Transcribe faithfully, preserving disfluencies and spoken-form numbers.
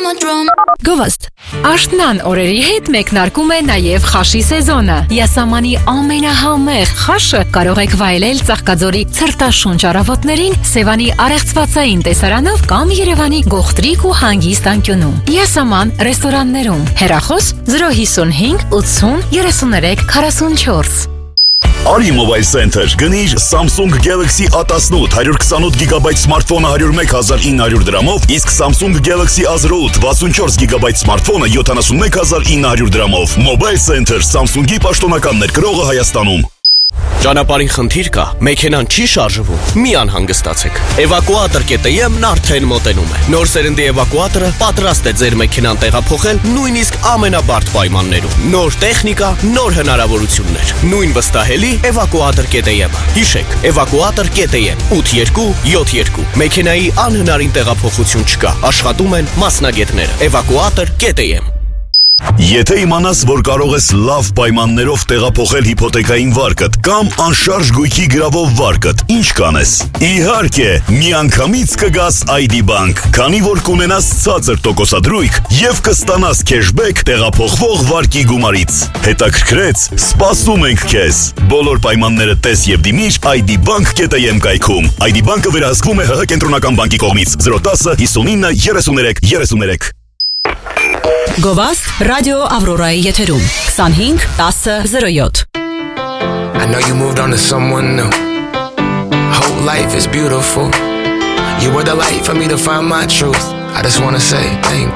Գովաստ, աշնան օրերի հետ մեկնարկում է նաև խաշի սեզոնը։ Յասամանի ամենահամեղ խաշը կարող եք վայելել Ծաղկաձորի ցրտաշունչ առավոտներին Սևանի առեղծվածային տեսարանով կամ Երևանի գողտրիկ ու հանգիստ անկյունում։ Յասաման ռեստորաններում։ Հեռախոս zero five five eighty thirty-three forty-four։ Արի Mobile Center գնիր Samsung Galaxy A eighteen one twenty-eight գիգաբայթ սմարթֆոնը one oh one thousand nine hundred դրամով, իսկ Samsung Galaxy A zero eight sixty-four գիգաբայթ սմարթֆոնը seventy-one thousand nine hundred դրամով։ Mobile Center Samsung-ի պաշտոնական ներկրողը Հայաստանում։ Ճանապարհին խնդիր կա, մեքենան չի շարժվում։ Մի անհանգստացեք։ Էվակուատոր կետը յեմն արդեն մոտենում է։ Նոր սերնդի էվակուատորը պատրաստ է ձեր մեքենան տեղափոխել նույնիսկ ամենաբարդ պայմաններում։ Նոր տեխնիկա, նոր հնարավորություններ։ Նույն վստահելի էվակուատոր կետը յեմը։ Հիշեք, էվակուատոր կետը յեմ eight two seven two։ Մեքենայի անհնարին տեղափոխություն չկա։ Աշխատում են մասնագետները։ Էվակուատոր կետը յեմ։ Եթե իմանաս, որ կարող ես լավ պայմաններով տեղափոխել հիփոթեքային վարկդ կամ անշարժ գույքի գրավով վարկդ, ինչ կանես։ Իհարկե, միանգամից կգաս I D Bank, քանի որ կունենաս ցածր տոկոսադրույք եւ կստանաս քեշբեք տեղափոխվող վարկի գումարից։ Հետաքրքրեց, սպասում ենք քեզ։ Բոլոր պայմանները տես եւ դիմիր I D bank dot am կայքում։ I D Bank-ը վերահսկվում է ՀՀ կենտրոնական բանկի կողմից zero one zero fifty-nine thirty-three thirty-three։ Գովաստ ռադիո Ավրորայի եթերում twenty-five ten oh seven։ I know you moved on to someone new. Whole life is beautiful. You were the light for me to find my truth. I just wanna say thank